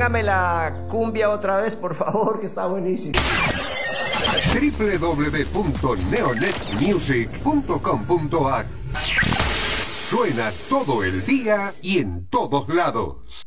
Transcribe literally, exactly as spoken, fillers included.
póngame la cumbia otra vez, por favor, que está buenísimo. doble u doble u doble u punto neonet music punto com punto a r. Suena todo el día y en todos lados.